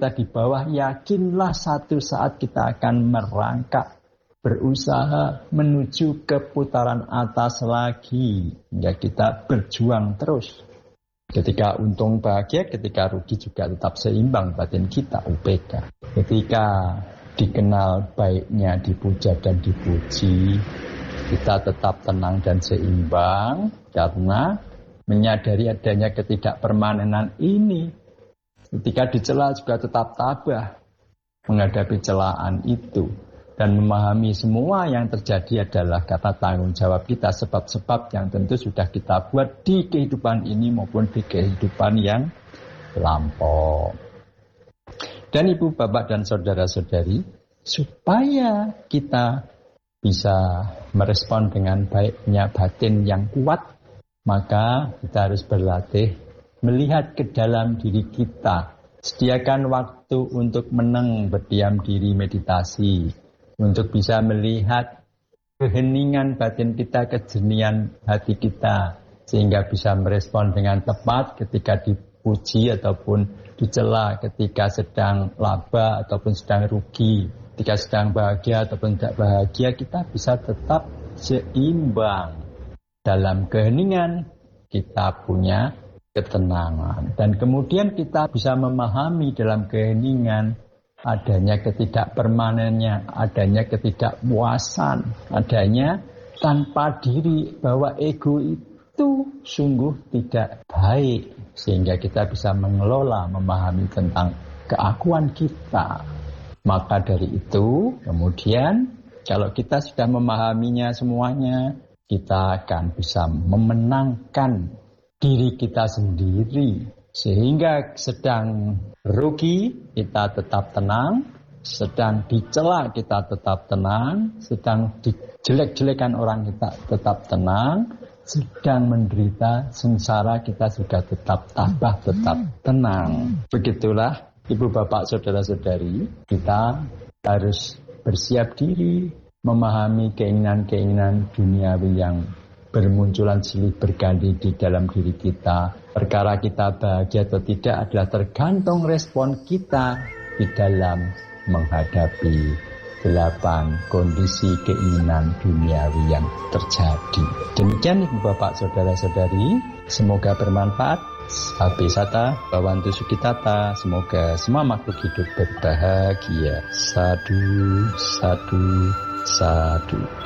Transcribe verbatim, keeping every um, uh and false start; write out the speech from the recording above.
kita di bawah, yakinlah satu saat kita akan merangkak, berusaha menuju ke putaran atas lagi. Ya, kita berjuang terus. Ketika untung bahagia, ketika rugi juga tetap seimbang batin kita, U P K. Ketika dikenal baiknya dipuja dan dipuji, kita tetap tenang dan seimbang karena menyadari adanya ketidakpermanenan ini. Ketika dicela juga tetap tabah menghadapi celaan itu. Dan memahami semua yang terjadi adalah kata tanggung jawab kita, sebab-sebab yang tentu sudah kita buat di kehidupan ini maupun di kehidupan yang lampau. Dan ibu, bapak, dan saudara-saudari, supaya kita bisa merespon dengan baiknya batin yang kuat, maka kita harus berlatih melihat ke dalam diri kita. Sediakan waktu untuk meneng, berdiam diri, meditasi, untuk bisa melihat keheningan batin kita, kejernihan hati kita, sehingga bisa merespon dengan tepat ketika dipuji ataupun dicela, ketika sedang laba ataupun sedang rugi, ketika sedang bahagia ataupun tidak bahagia, kita bisa tetap seimbang. Dalam keheningan kita punya ketenangan, dan kemudian kita bisa memahami dalam keheningan adanya ketidakpermanennya, adanya ketidakpuasan, adanya tanpa diri, bahwa ego itu sungguh tidak baik, sehingga kita bisa mengelola, memahami tentang keakuan kita. Maka dari itu, kemudian kalau kita sudah memahaminya semuanya, kita akan bisa memenangkan diri kita sendiri. Sehingga sedang rugi, kita tetap tenang. Sedang dicela, kita tetap tenang. Sedang dijelek-jelekan orang, kita tetap tenang. Sedang menderita sengsara, kita juga tetap tabah, tetap tenang. Begitulah ibu, bapak, saudara-saudari, kita harus bersiap diri memahami keinginan-keinginan duniawi yang bermunculan silih berganti di dalam diri kita. Perkara kita bahagia atau tidak adalah tergantung respon kita di dalam menghadapi delapan kondisi keinginan duniawi yang terjadi. Demikian ibu, bapak, saudara-saudari, semoga bermanfaat. Sabi sata, bawantu sukitata, semoga semua makhluk hidup berbahagia. Sadu, sadu, sadu.